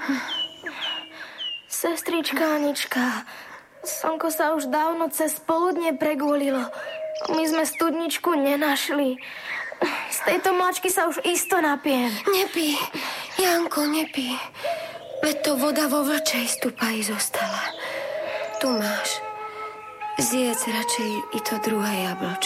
Sestrička Anička, slnko sa už dávno cez poludne pregulilo. My sme studničku nenašli. Z tejto mlačky sa už isto napijem. Nepí, Janko, nepí. Veď to voda vo vlčej stupaji zostala. Tu máš. Zjedz radšej i to druhé jablčko.